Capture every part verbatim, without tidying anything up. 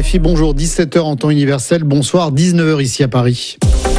R F I, bonjour, dix-sept heures en temps universel, bonsoir, dix-neuf heures ici à Paris.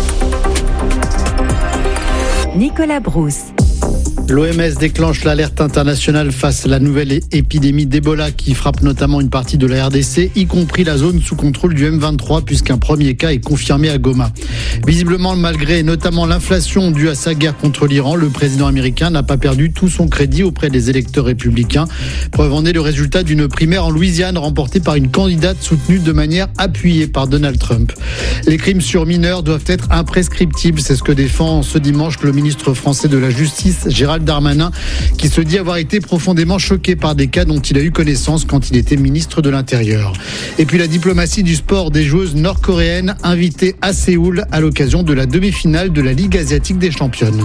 Nicolas Brousse. L'O M S déclenche l'alerte internationale face à la nouvelle épidémie d'Ebola qui frappe notamment une partie de la R D C, y compris la zone sous contrôle du M vingt-trois, puisqu'un premier cas est confirmé à Goma. Visiblement, malgré notamment l'inflation due à sa guerre contre l'Iran, le président américain n'a pas perdu tout son crédit auprès des électeurs républicains. Preuve en est le résultat d'une primaire en Louisiane remportée par une candidate soutenue de manière appuyée par Donald Trump. Les crimes sur mineurs doivent être imprescriptibles, c'est ce que défend ce dimanche le ministre français de la Justice, Gérald Darmanin, qui se dit avoir été profondément choqué par des cas dont il a eu connaissance quand il était ministre de l'Intérieur. Et puis la diplomatie du sport des joueuses nord-coréennes invitées à Séoul à l'occasion de la demi-finale de la Ligue asiatique des championnes.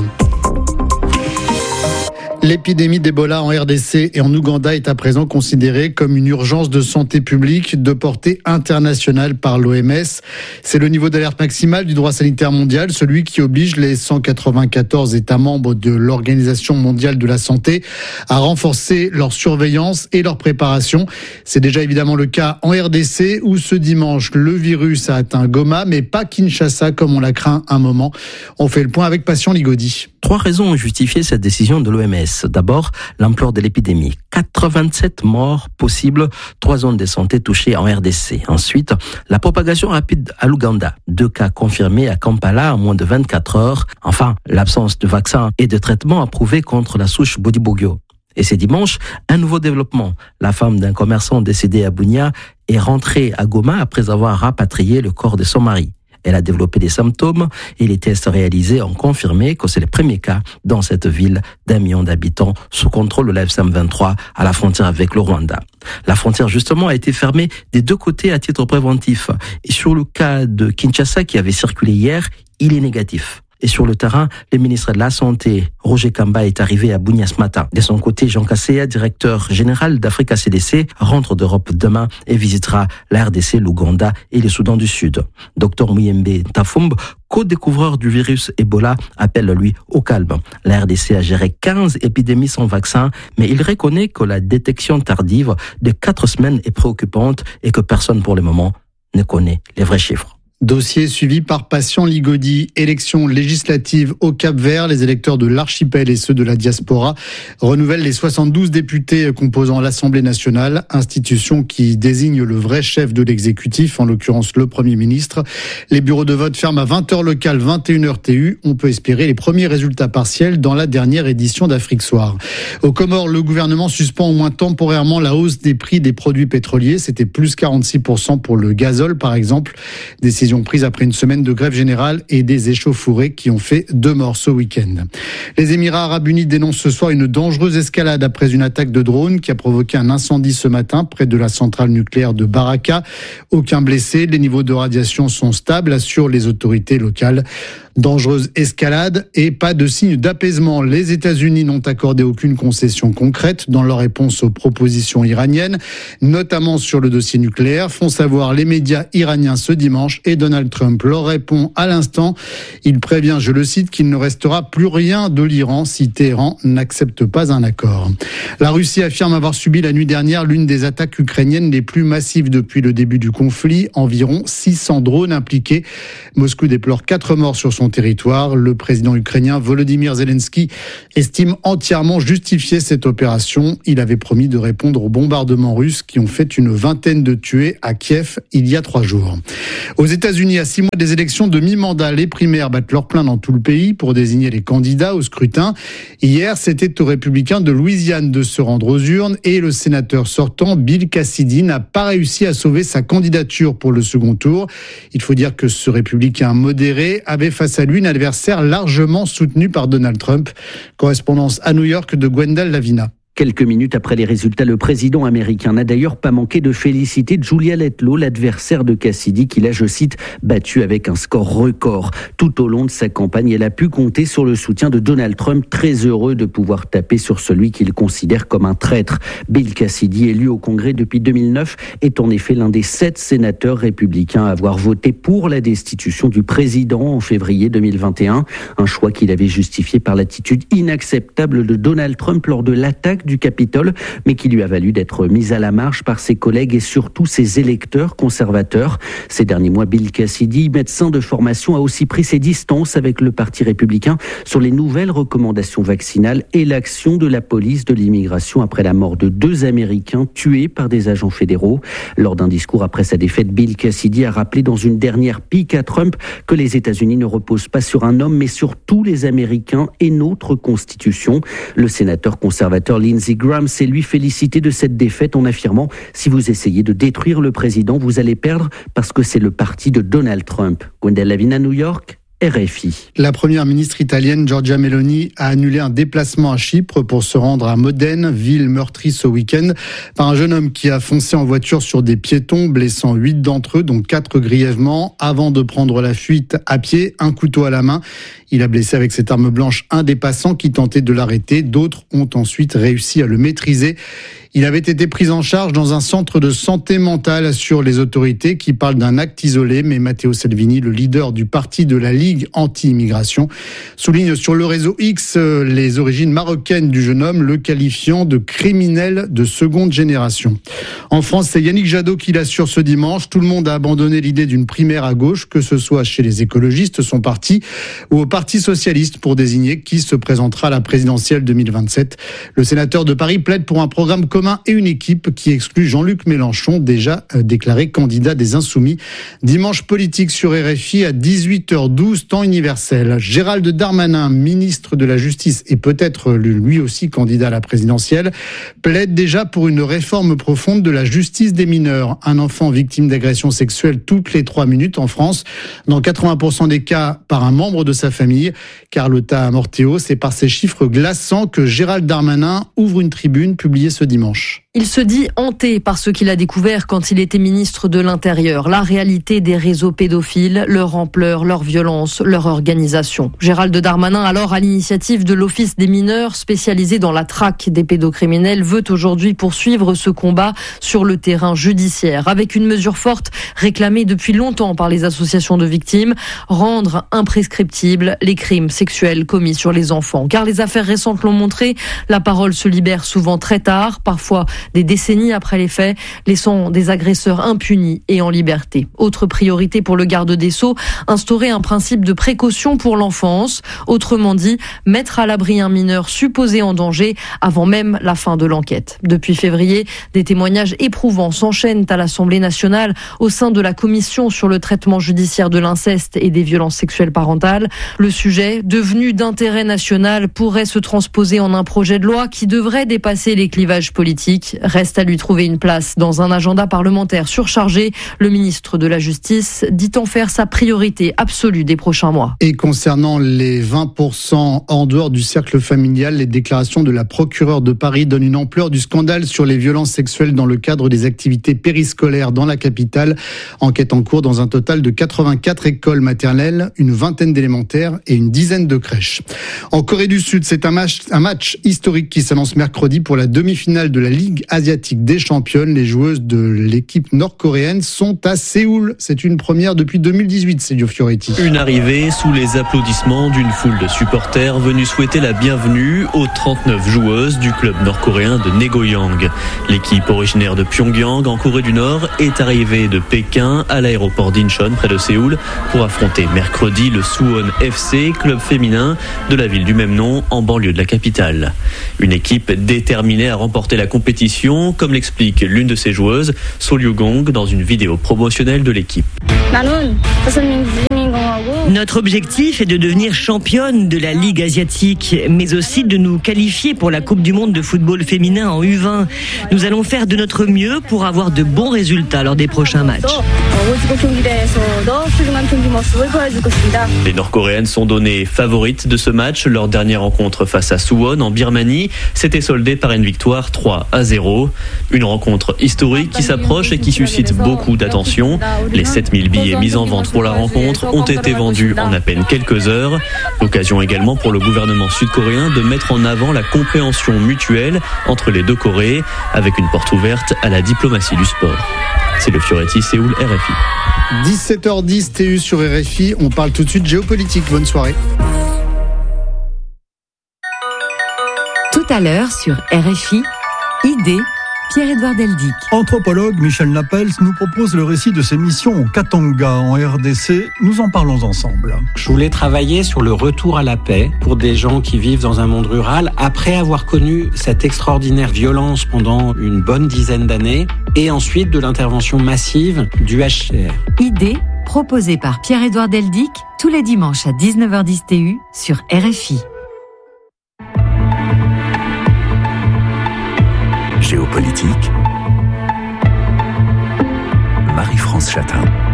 L'épidémie d'Ebola en R D C et en Ouganda est à présent considérée comme une urgence de santé publique de portée internationale par l'O M S. C'est le niveau d'alerte maximal du droit sanitaire mondial, celui qui oblige les cent quatre-vingt-quatorze États membres de l'Organisation mondiale de la santé à renforcer leur surveillance et leur préparation. C'est déjà évidemment le cas en R D C où ce dimanche, le virus a atteint Goma, mais pas Kinshasa comme on l'a craint un moment. On fait le point avec Patient Ligodi. Trois raisons ont justifié cette décision de l'O M S. D'abord, l'ampleur de l'épidémie. quatre-vingt-sept morts possibles, trois zones de santé touchées en R D C. Ensuite, la propagation rapide à l'Ouganda. Deux cas confirmés à Kampala en moins de vingt-quatre heures. Enfin, l'absence de vaccins et de traitements approuvés contre la souche Bundibugyo. Et c'est dimanche, un nouveau développement. La femme d'un commerçant décédé à Bunia est rentrée à Goma après avoir rapatrié le corps de son mari. Elle a développé des symptômes et les tests réalisés ont confirmé que c'est le premier cas dans cette ville d'un million d'habitants sous contrôle de la F M vingt-trois à la frontière avec le Rwanda. La frontière justement a été fermée des deux côtés à titre préventif. Et sur le cas de Kinshasa qui avait circulé hier, il est négatif. Et sur le terrain, le ministre de la Santé, Roger Kamba, est arrivé à Bunia ce matin. De son côté, Jean Kaseya, directeur général d'Africa C D C, rentre d'Europe demain et visitera la R D C, l'Ouganda et le Soudan du Sud. Docteur Muyembe Tafumb, co-découvreur du virus Ebola, appelle lui au calme. La R D C a géré quinze épidémies sans vaccin, mais il reconnaît que la détection tardive de quatre semaines est préoccupante et que personne pour le moment ne connaît les vrais chiffres. Dossier suivi par Patient Ligodi. Élections législatives au Cap-Vert. Les électeurs de l'archipel et ceux de la diaspora renouvellent les soixante-douze députés composant l'Assemblée nationale, institution qui désigne le vrai chef de l'exécutif, en l'occurrence le Premier ministre. Les bureaux de vote ferment à vingt heures locales, vingt et une heures T U. On peut espérer les premiers résultats partiels dans la dernière édition d'Afrique Soir. Aux Comores, le gouvernement suspend au moins temporairement la hausse des prix des produits pétroliers. C'était plus quarante-six pour cent pour le gazole, par exemple. Décision prise après une semaine de grève générale et des échauffourées qui ont fait deux morts ce week-end. Les Émirats arabes unis dénoncent ce soir une dangereuse escalade après une attaque de drone qui a provoqué un incendie ce matin près de la centrale nucléaire de Baraka. Aucun blessé, les niveaux de radiation sont stables, assurent les autorités locales. Dangereuse escalade et pas de signe d'apaisement. Les États-Unis n'ont accordé aucune concession concrète dans leur réponse aux propositions iraniennes, notamment sur le dossier nucléaire, font savoir les médias iraniens ce dimanche, et Donald Trump leur répond à l'instant. Il prévient, je le cite, qu'il ne restera plus rien de l'Iran si Téhéran n'accepte pas un accord. La Russie affirme avoir subi la nuit dernière l'une des attaques ukrainiennes les plus massives depuis le début du conflit. Environ six cents drones impliqués. Moscou déplore quatre morts sur son territoire. Le président ukrainien Volodymyr Zelensky estime entièrement justifier cette opération. Il avait promis de répondre aux bombardements russes qui ont fait une vingtaine de tués à Kiev il y a trois jours. Aux États-Unis, à six mois des élections de mi-mandat, les primaires battent leur plein dans tout le pays pour désigner les candidats au scrutin. Hier, c'était aux républicains de Louisiane de se rendre aux urnes et le sénateur sortant, Bill Cassidy, n'a pas réussi à sauver sa candidature pour le second tour. Il faut dire que ce républicain modéré avait face à lui un adversaire largement soutenu par Donald Trump. Correspondance à New York de Gwendal Lavina. Quelques minutes après les résultats, le président américain n'a d'ailleurs pas manqué de féliciter Julia Letlow, l'adversaire de Cassidy, qu'il a, je cite, battu avec un score record. Tout au long de sa campagne, elle a pu compter sur le soutien de Donald Trump, très heureux de pouvoir taper sur celui qu'il considère comme un traître. Bill Cassidy, élu au Congrès depuis deux mille neuf, est en effet l'un des sept sénateurs républicains à avoir voté pour la destitution du président en février deux mille vingt et un. Un choix qu'il avait justifié par l'attitude inacceptable de Donald Trump lors de l'attaque du Capitole, mais qui lui a valu d'être mis à la marge par ses collègues et surtout ses électeurs conservateurs. Ces derniers mois, Bill Cassidy, médecin de formation, a aussi pris ses distances avec le Parti républicain sur les nouvelles recommandations vaccinales et l'action de la police de l'immigration après la mort de deux Américains tués par des agents fédéraux. Lors d'un discours après sa défaite, Bill Cassidy a rappelé dans une dernière pique à Trump que les États-Unis ne reposent pas sur un homme mais sur tous les Américains et notre Constitution. Le sénateur conservateur Lindsey Graham s'est lui félicité de cette défaite en affirmant « Si vous essayez de détruire le président, vous allez perdre parce que c'est le parti de Donald Trump ». Gwendal Lavin à New York, R F I. La première ministre italienne Giorgia Meloni a annulé un déplacement à Chypre pour se rendre à Modène, ville meurtrie ce week-end par un jeune homme qui a foncé en voiture sur des piétons, blessant huit d'entre eux, dont quatre grièvement, avant de prendre la fuite à pied, un couteau à la main. Il a blessé avec cette arme blanche un des passants qui tentait de l'arrêter. D'autres ont ensuite réussi à le maîtriser. Il avait été pris en charge dans un centre de santé mentale, assurent les autorités qui parlent d'un acte isolé. Mais Matteo Salvini, le leader du parti de la Ligue anti-immigration, souligne sur le réseau X les origines marocaines du jeune homme, le qualifiant de criminel de seconde génération. En France, c'est Yannick Jadot qui l'assure ce dimanche. Tout le monde a abandonné l'idée d'une primaire à gauche, que ce soit chez les écologistes, son parti, ou au Parti socialiste pour désigner qui se présentera à la présidentielle deux mille vingt-sept. Le sénateur de Paris plaide pour un programme commun et une équipe qui exclut Jean-Luc Mélenchon, déjà déclaré candidat des Insoumis. Dimanche politique sur R F I à dix-huit heures douze, temps universel. Gérald Darmanin, ministre de la Justice et peut-être lui aussi candidat à la présidentielle, plaide déjà pour une réforme profonde de la justice des mineurs. Un enfant victime d'agression sexuelle toutes les trois minutes en France, dans quatre-vingts pour cent des cas par un membre de sa famille. Carlotta Morteo, c'est par ces chiffres glaçants que Gérald Darmanin ouvre une tribune publiée ce dimanche. Il se dit hanté par ce qu'il a découvert quand il était ministre de l'Intérieur. La réalité des réseaux pédophiles, leur ampleur, leur violence, leur organisation. Gérald Darmanin, alors à l'initiative de l'Office des mineurs spécialisé dans la traque des pédocriminels, veut aujourd'hui poursuivre ce combat sur le terrain judiciaire. Avec une mesure forte réclamée depuis longtemps par les associations de victimes, rendre imprescriptibles les crimes sexuels commis sur les enfants. Car les affaires récentes l'ont montré, la parole se libère souvent très tard, parfois des décennies après les faits, laissant des agresseurs impunis et en liberté. Autre priorité pour le garde des Sceaux, instaurer un principe de précaution pour l'enfance. Autrement dit, mettre à l'abri un mineur supposé en danger avant même la fin de l'enquête. Depuis février, des témoignages éprouvants s'enchaînent à l'Assemblée nationale au sein de la commission sur le traitement judiciaire de l'inceste et des violences sexuelles parentales. Le sujet, devenu d'intérêt national, pourrait se transposer en un projet de loi qui devrait dépasser les clivages politiques. Reste à lui trouver une place dans un agenda parlementaire surchargé. Le ministre de la Justice dit en faire sa priorité absolue des prochains mois. Et concernant les vingt pour cent en dehors du cercle familial, les déclarations de la procureure de Paris donnent une ampleur du scandale sur les violences sexuelles dans le cadre des activités périscolaires dans la capitale. Enquête en cours dans un total de quatre-vingt-quatre écoles maternelles, une vingtaine d'élémentaires et une dizaine de crèches. En Corée du Sud, c'est un match, un match historique qui s'annonce mercredi pour la demi-finale de la Ligue asiatique des championnes. Les joueuses de l'équipe nord-coréenne sont à Séoul. C'est une première depuis deux mille dix-huit, c'est Dio Fioretti. Une arrivée sous les applaudissements d'une foule de supporters venus souhaiter la bienvenue aux trente-neuf joueuses du club nord-coréen de Naegoyang. L'équipe originaire de Pyongyang en Corée du Nord est arrivée de Pékin à l'aéroport d'Incheon près de Séoul pour affronter mercredi le Suwon F C, club féminin de la ville du même nom en banlieue de la capitale. Une équipe déterminée à remporter la compétition, comme l'explique l'une de ses joueuses, So Ryu-gong, dans une vidéo promotionnelle de l'équipe. Notre objectif est de devenir championne de la Ligue asiatique, mais aussi de nous qualifier pour la Coupe du monde de football féminin en U vingt. Nous allons faire de notre mieux pour avoir de bons résultats lors des prochains matchs. Les Nord-Coréennes sont données favorites de ce match. Leur dernière rencontre face à Suwon en Birmanie s'était soldée par une victoire trois à zéro. Une rencontre historique qui s'approche et qui suscite beaucoup d'attention. Les sept mille billets mis en vente pour la rencontre ont été vendus en à peine quelques heures. L'occasion également pour le gouvernement sud-coréen de mettre en avant la compréhension mutuelle entre les deux Corées, avec une porte ouverte à la diplomatie du sport. C'est le Fioretti, Séoul, R F I. dix-sept heures dix, T U sur R F I. On parle tout de suite géopolitique. Bonne soirée. Toute à l'heure sur R F I, Idée, Pierre-Édouard Deldic. Anthropologue Michel Napels nous propose le récit de ses missions au Katanga en R D C. Nous en parlons ensemble. Je voulais travailler sur le retour à la paix pour des gens qui vivent dans un monde rural après avoir connu cette extraordinaire violence pendant une bonne dizaine d'années et ensuite de l'intervention massive du H C R. Idée, proposée par Pierre-Édouard Deldic tous les dimanches à dix-neuf heures dix T U sur R F I. Géopolitique, Marie-France Chatin.